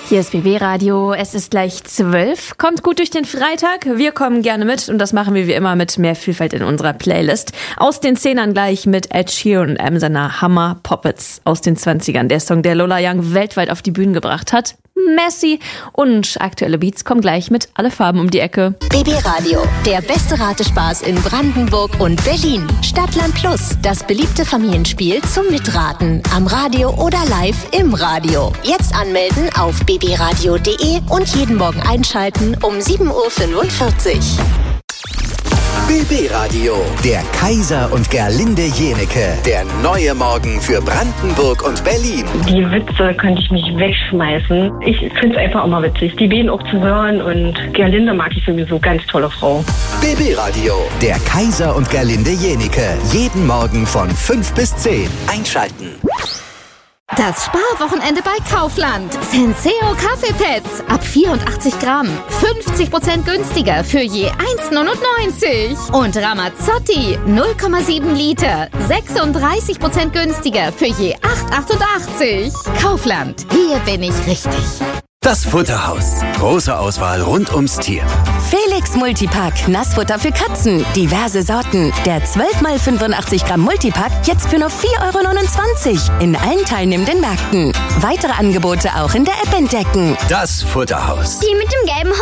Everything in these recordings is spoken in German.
Hier ist BB Radio, es ist gleich 12. Kommt gut durch den Freitag, wir kommen gerne mit und das machen wir wie immer mit mehr Vielfalt in unserer Playlist. Aus den 10ern gleich mit Ed Sheeran und seiner Hammer Poppets aus den 20ern. Der Song, der Lola Young weltweit auf die Bühne gebracht hat. Messi und aktuelle Beats kommen gleich mit Alle Farben um die Ecke. BB Radio, der beste Ratespaß in Brandenburg und Berlin. Stadtland Plus, das beliebte Familienspiel zum Mitraten. Am Radio oder live im Radio. Jetzt anmelden auf bbradio.de und jeden Morgen einschalten um 7.45 Uhr. BB Radio, der Kaiser und Gerlinde Jenecke. Der neue Morgen für Brandenburg und Berlin. Die Witze könnte ich nicht wegschmeißen. Ich finde es einfach immer witzig, die beiden auch zu hören. Und Gerlinde mag ich sowieso, ganz tolle Frau. BB Radio, der Kaiser und Gerlinde Jenecke. Jeden Morgen von 5 bis 10. Einschalten. Das Sparwochenende bei Kaufland. Senseo Kaffeepads ab 84 Gramm. 50% günstiger für je 1,99. Und Ramazzotti 0,7 Liter. 36% günstiger für je 8,88. Kaufland. Hier bin ich richtig. Das Futterhaus. Große Auswahl rund ums Tier. Felix Multipack, Nassfutter für Katzen. Diverse Sorten. Der 12x85 Gramm Multipack jetzt für nur 4,29 € in allen teilnehmenden Märkten. Weitere Angebote auch in der App entdecken. Das Futterhaus. Die mit dem gelben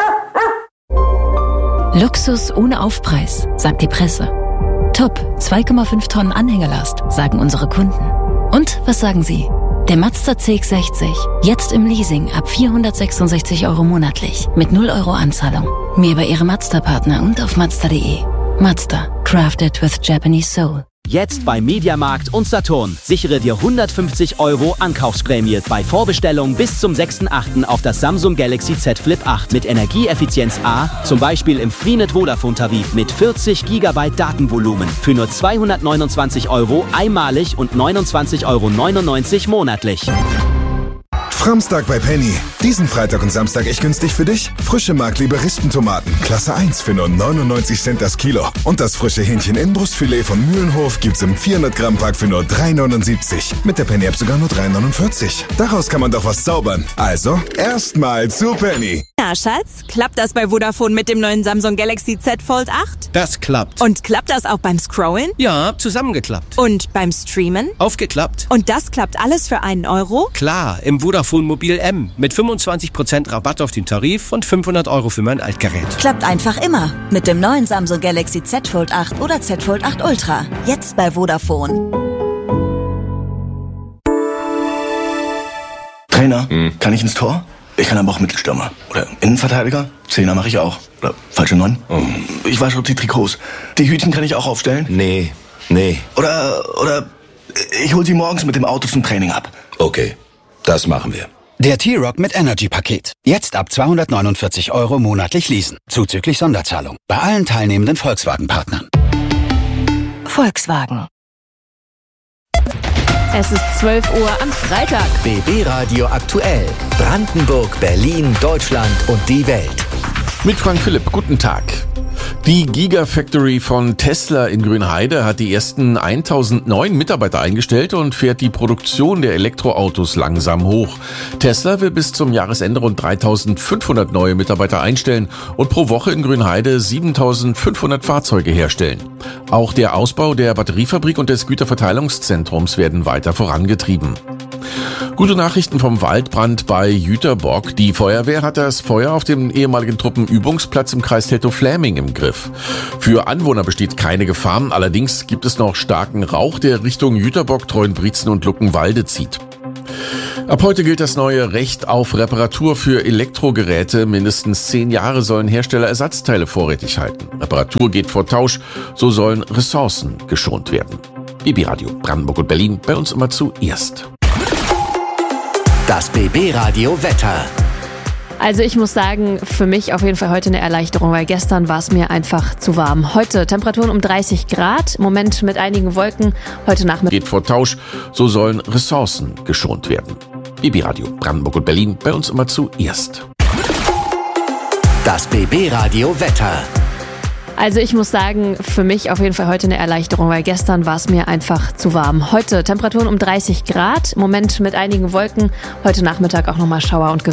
Hund. Luxus ohne Aufpreis, sagt die Presse. Top, 2,5 Tonnen Anhängerlast, sagen unsere Kunden. Und was sagen Sie? Der Mazda CX-60, jetzt im Leasing ab 466 € monatlich, mit 0 € Anzahlung. Mehr bei Ihrem Mazda-Partner und auf Mazda.de. Mazda, crafted with Japanese soul. Jetzt bei Mediamarkt und Saturn. Sichere dir 150 € Ankaufsprämie bei Vorbestellung bis zum 6.8. auf das Samsung Galaxy Z Flip 8 mit Energieeffizienz A, zum Beispiel im Freenet Vodafone-Tarif mit 40 GB Datenvolumen für nur 229 € einmalig und 29,99 € monatlich. Framstag bei Penny. Diesen Freitag und Samstag echt günstig für dich. Frische Markliebe Rispentomaten, Klasse 1 für nur 99 Cent das Kilo. Und das frische Hähnchen Inbrustfilet von Mühlenhof gibt's im 400 Gramm Pack für nur 3,79. Mit der Penny App sogar nur 3,49. Daraus kann man doch was zaubern. Also, erstmal zu Penny. Na, Schatz, klappt das bei Vodafone mit dem neuen Samsung Galaxy Z Fold 8? Das klappt. Und klappt das auch beim Scrollen? Ja, zusammengeklappt. Und beim Streamen? Aufgeklappt. Und das klappt alles für 1 €? Klar, im Vodafone Mobil M mit 25% Rabatt auf den Tarif und 500 € für mein Altgerät. Klappt einfach immer mit dem neuen Samsung Galaxy Z Fold 8 oder Z Fold 8 Ultra. Jetzt bei Vodafone. Trainer, kann ich ins Tor? Ich kann aber auch Mittelstürmer. Oder Innenverteidiger? Zehner mache ich auch. Oder falsche 9? Ich wasche die Trikots. Die Hütchen kann ich auch aufstellen? Nee. Oder ich hol sie morgens mit dem Auto zum Training ab. Okay, das machen wir. Der T-Rock mit Energy-Paket. Jetzt ab 249 € monatlich leasen. Zuzüglich Sonderzahlung. Bei allen teilnehmenden Volkswagen-Partnern. Volkswagen. Es ist 12 Uhr am Freitag. BB Radio aktuell. Brandenburg, Berlin, Deutschland und die Welt. Mit Frank Philipp, guten Tag. Die Gigafactory von Tesla in Grünheide hat die ersten 1009 Mitarbeiter eingestellt und fährt die Produktion der Elektroautos langsam hoch. Tesla will bis zum Jahresende rund 3500 neue Mitarbeiter einstellen und pro Woche in Grünheide 7500 Fahrzeuge herstellen. Auch der Ausbau der Batteriefabrik und des Güterverteilungszentrums werden weiter vorangetrieben. Gute Nachrichten vom Waldbrand bei Jüterbock. Die Feuerwehr hat das Feuer auf dem ehemaligen Truppenübungsplatz im Kreis Teltow-Fläming im Griff. Für Anwohner besteht keine Gefahr, allerdings gibt es noch starken Rauch, der Richtung Jüterbock, Treuenbrietzen und Luckenwalde zieht. Ab heute gilt das neue Recht auf Reparatur für Elektrogeräte. Mindestens 10 Jahre sollen Hersteller Ersatzteile vorrätig halten. Reparatur geht vor Tausch, so sollen Ressourcen geschont werden. BB Radio Brandenburg und Berlin, bei uns immer zuerst. Das BB Radio Wetter. Also ich muss sagen, für mich auf jeden Fall heute eine Erleichterung, weil gestern war es mir einfach zu warm. Heute Temperaturen um 30 Grad, im Moment mit einigen Wolken. Heute Nachmittag geht vor Tausch, so sollen Ressourcen geschont werden. BB Radio Brandenburg und Berlin, bei uns immer zuerst. Das BB Radio Wetter. Also ich muss sagen, für mich auf jeden Fall heute eine Erleichterung, weil gestern war es mir einfach zu warm. Heute Temperaturen um 30 Grad, im Moment mit einigen Wolken. Heute Nachmittag auch nochmal Schauer und